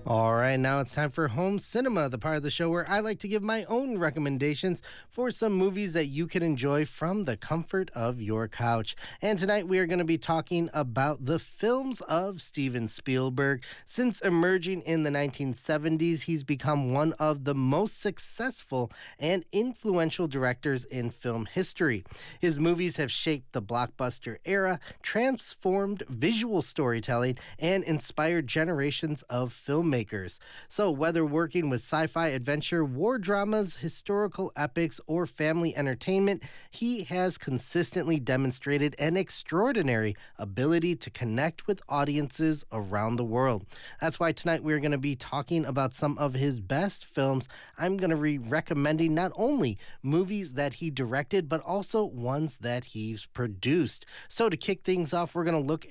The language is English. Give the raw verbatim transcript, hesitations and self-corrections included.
All right, now it's time for Home Cinema, the part of the show where I like to give my own recommendations for some movies that you can enjoy from the comfort of your couch. And tonight we are going to be talking about the films of Steven Spielberg. Since emerging in the nineteen seventies, he's become one of the most successful and influential directors in film history. His movies have shaped the blockbuster era, transformed visual storytelling, and inspired generations of filmmakers. Makers. So, whether working with sci fi adventure, war dramas, historical epics, or family entertainment, he has consistently demonstrated an extraordinary ability to connect with audiences around the world. That's why tonight we're going to be talking about some of his best films. I'm going to be recommending not only movies that he directed, but also ones that he's produced. So, to kick things off, we're going to look